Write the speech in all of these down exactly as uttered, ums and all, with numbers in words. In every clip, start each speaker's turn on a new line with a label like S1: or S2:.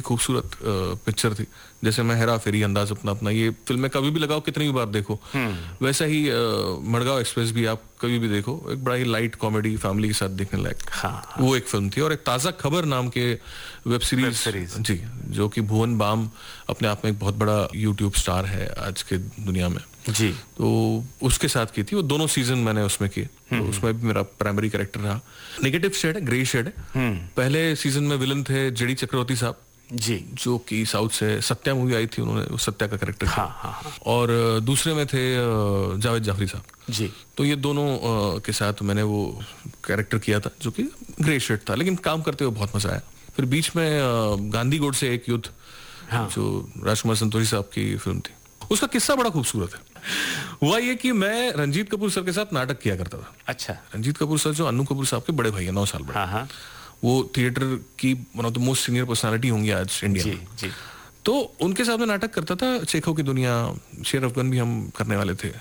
S1: खूबसूरत पिक्चर थी। जैसे मैं हेरा फेरी, अंदाज अपना अपना, ये फिल्में कभी भी लगाओ, कितनी भी बार देखो। वैसा ही मडगांव एक्सप्रेस भी आप कभी भी देखो, एक बड़ा ही लाइट कॉमेडी फैमिली के साथ देखने लायक।
S2: हाँ, हाँ।
S1: वो एक फिल्म थी। और एक ताज़ा खबर नाम के वेब सीरीज, वेब सीरीज जी, जो कि भुवन बाम अपने आप में एक बहुत बड़ा यूट्यूब स्टार है आज के दुनिया में
S2: जी,
S1: तो उसके साथ की थी। वो दोनों सीजन मैंने उसमें किए। तो उसमें भी मेरा प्राइमरी कैरेक्टर रहा। नेगेटिव शेड है, ग्रे शेड है। पहले सीजन में विलन थे जेडी चक्रवर्ती साहब
S2: जी, जो
S1: कि साउथ से सत्या मूवी आई थी, उन्होंने सत्या का कैरेक्टर किया।
S2: हाँ, हाँ, हाँ।
S1: और दूसरे में थे जावेद जाफरी साहब
S2: जी।
S1: तो ये दोनों के साथ मैंने वो कैरेक्टर किया था जो कि ग्रे शेड था, लेकिन काम करते हुए बहुत मजा आया। फिर बीच में गांधी गोड से एक युद्ध, हाँ। जो राजकुमार संतोषी साहब की फिल्म थी, उसका किस्सा बड़ा खूबसूरत है। हुआ ये कि मैं रंजीत कपूर सर के साथ नाटक किया करता था।
S2: अच्छा।
S1: रंजीत कपूर सर जो अन्नू कपूर साहब के बड़े भाई हैं, नौ साल बड़े।
S2: हाँ, हाँ।
S1: वो थिएटर की one of the most senior personality होंगी आज इंडिया में।
S2: जी।
S1: तो उनके साथ में नाटक करता था। चेखों की दुनिया, शेर अफगान भी हम करने वाले थे।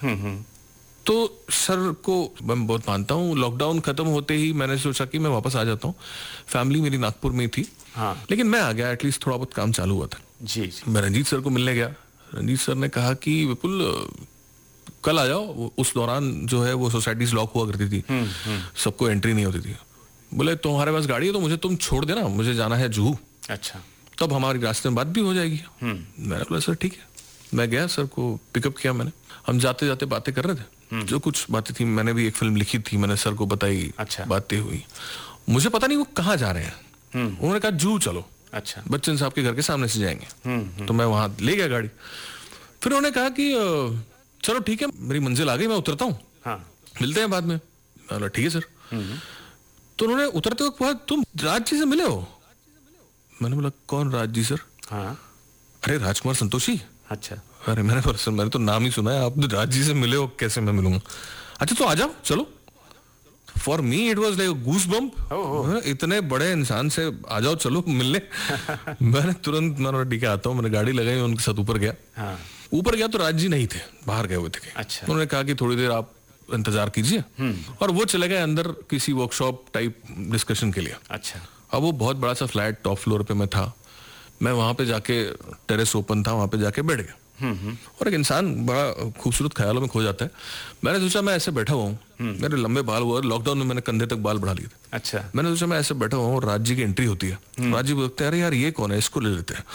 S1: तो सर को मैं बहुत मानता हूँ। लॉकडाउन खत्म होते ही मैंने सोचा कि मैं वापस आ जाता हूँ। फैमिली मेरी नागपुर में थी।
S2: हाँ।
S1: लेकिन मैं आ गया, एटलीस्ट थोड़ा बहुत काम चालू हुआ था।
S2: जी, जी।
S1: मैं रंजीत सर को मिलने गया। रंजीत सर ने कहा कि विपुल कल आ जाओ। उस दौरान जो है वो सोसाइटीज लॉक हुआ करती थी, सबको एंट्री नहीं होती थी। बोले तुम्हारे पास गाड़ी है तो मुझे तुम छोड़ देना, मुझे जाना है जुहू।
S2: अच्छा।
S1: तब हमारी रास्ते में बात भी हो जाएगी। मैंने बोला सर ठीक है। मैं गया, सर को पिकअप किया मैंने। हम जाते जाते बातें कर रहे थे। जो कुछ बातें थी, मैंने भी एक फिल्म लिखी थी, मैंने सर को बताई।
S2: अच्छा।
S1: बातें हुई। मुझे पता नहीं वो कहाँ जा रहे हैं। उन्होंने कहा जुहू चलो।
S2: अच्छा।
S1: बच्चन साहब के घर के सामने से जाएंगे। तो मैं वहां ले गया गाड़ी। फिर उन्होंने कहा कि चलो ठीक है, मेरी मंजिल आ गई, मैं उतरता हूँ।
S2: हाँ।
S1: मिलते हैं बाद में। मैं ठीक है सर। तो उन्होंने उतरते वक्त कहा तुम राज जी से मिले हो? मैंने बोला कौन राज जी सर?
S2: हाँ।
S1: अरे राजकुमार संतोषी।
S2: अच्छा।
S1: अरे मैंने सर मैंने तो नाम ही सुना है, आप राज जी से मिले हो, कैसे मैं मिलूंगा? अच्छा तो आ जाओ चलो। For me it was like goose bump. इतने बड़े इंसान से आ जाओ चलो मिलने। मैंने तुरंत मैंने ठीक है आता हूँ। मैंने गाड़ी लगाई, उनके साथ ऊपर गया।
S2: हाँ।
S1: ऊपर गया तो राज जी नहीं थे, बाहर गए हुए थे।
S2: अच्छा।
S1: उन्होंने कहा कि थोड़ी देर आप इंतजार कीजिए, और वो चले गए अंदर किसी वर्कशॉप टाइप डिस्कशन के लिए।
S2: अच्छा।
S1: अब वो बहुत बड़ा सा फ्लैट टॉप फ्लोर पे मैं था। मैं वहां पे जाके, टेरेस ओपन था, वहां पे जाके बैठ गया। और एक इंसान बड़ा खूबसूरत ख्यालों में खो जाता है। मैंने सोचा मैं ऐसे बैठा हुआ हूँ, मेरे लंबे बाल हुआ, लॉकडाउन में मैंने कंधे तक बाल बढ़ा लिए थे।
S2: अच्छा।
S1: मैंने सोचा मैं ऐसे बैठा हुआ हूँ और राज जी की एंट्री होती है। राज जी बोलते हैं अरे यार ये कौन है, इसको ले लेते हैं।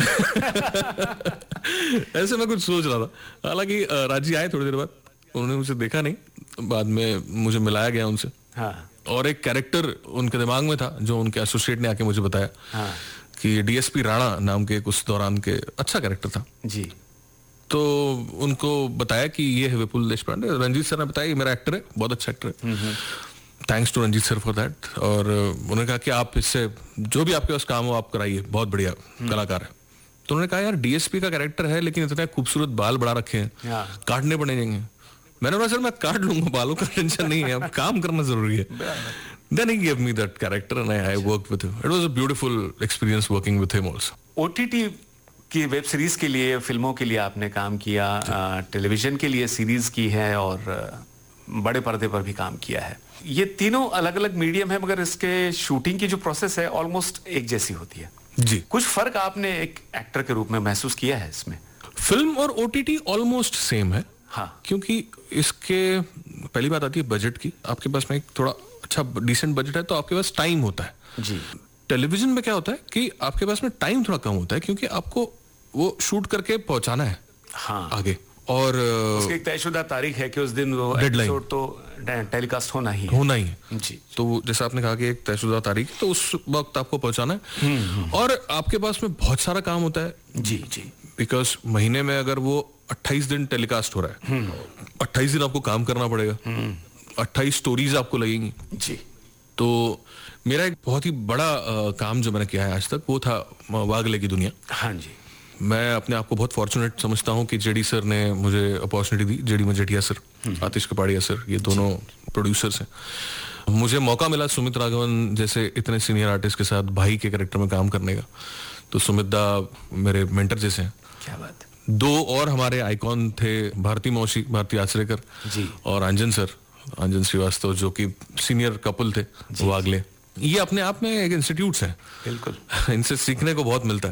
S1: ऐसे मैं कुछ सोच रहा था। हालांकि राज जी आए थोड़ी देर बाद, उन्होंने मुझे देखा नहीं, बाद में मुझे मिलाया गया उनसे।
S2: हाँ।
S1: और एक कैरेक्टर उनके दिमाग में था जो उनके एसोसिएट ने आके मुझे बताया।
S2: हाँ।
S1: कि डीएसपी राणा नाम के उस दौरान के अच्छा कैरेक्टर था
S2: जी।
S1: तो उनको बताया कि ये है विपुल देशपांडे। रंजीत सर ने बताया ये मेरा एक्टर है, बहुत अच्छा एक्टर है। Thanks to Ranjit sir for that. और उन्होंने कहा कि आप इससे जो भी आपके पास काम हो आप कराइए, बहुत बढ़िया कलाकार है। तो उन्होंने कहा यार डीएसपी का कैरेक्टर है लेकिन इतने खूबसूरत बाल बढ़ा रखे हैं, काटने पड़ेंगे। मैंने बोला सर मैं काट लूंगा, बालों का टेंशन नहीं है, अब काम करना जरूरी है। Then he gave me that character and I, I worked with him. It was a beautiful experience working with him also.
S2: O T T की वेब सीरीज के लिए, फिल्मों के लिए आपने काम किया, टेलीविजन के लिए सीरीज की है और बड़े पर्दे पर भी काम किया है। ये तीनों अलग अलग मीडियम है मगर इसके शूटिंग की जो प्रोसेस है ऑलमोस्ट एक जैसी होती है।
S1: जी।
S2: कुछ फर्क आपने एक एक्टर के रूप में महसूस किया है इसमें?
S1: फिल्म और ओटीटी ऑलमोस्ट सेम है।
S2: हाँ।
S1: क्योंकि इसके पहली बात आती है बजट की। आपके पास में एक थोड़ा अच्छा डिसेंट बजट है तो आपके पास टाइम होता है।
S2: जी।
S1: टेलीविजन में क्या होता है कि आपके पास में टाइम थोड़ा कम होता है क्योंकि आपको वो शूट करके पहुंचाना है।
S2: हाँ।
S1: आगे और
S2: उसकी एक तयशुदा तारीख है कि उस दिन वो एपिसोड तो टेलीकास्ट होना ही है।
S1: होना ही है।
S2: जी।
S1: तो जैसा आपने कहा कि एक तयशुदा तारीख, तो उस वक्त आपको पहुंचाना है। और आपके पास में बहुत सारा काम होता है।
S2: जी जी।
S1: बिकॉज महीने में अगर वो अट्ठाईस दिन टेलीकास्ट हो रहा है, अट्ठाईस दिन आपको काम करना पड़ेगा, अट्ठाईस स्टोरीज आपको लगेंगी।
S2: जी।
S1: तो मेरा एक बहुत ही बड़ा आ, काम जो मैंने किया है आज तक वो था वागले की दुनिया।
S2: हाँ जी।
S1: मैं अपने आप को बहुत फॉर्चुनेट समझता हूँ कि जेडी सर ने मुझे अपॉर्चुनिटी दी। जेडी मजेठिया सर, आतिश कपाड़िया सर, ये दोनों प्रोड्यूसर्स हैं। मुझे मौका मिला सुमित राघवन जैसे इतने सीनियर आर्टिस्ट के साथ भाई के कैरेक्टर में काम करने का। तो सुमित दा मेरे मेंटर जैसे हैं।
S2: क्या बात है।
S1: दो और हमारे आइकॉन थे, भारती मौसी, भारती आचरेकर
S2: जी,
S1: और अंजन सर, अंजन श्रीवास्तव, जो कि सीनियर कपल थे वागले। ये अपने आप में एक इंस्टीट्यूट है।
S2: बिल्कुल।
S1: इनसे सीखने को बहुत मिलता है।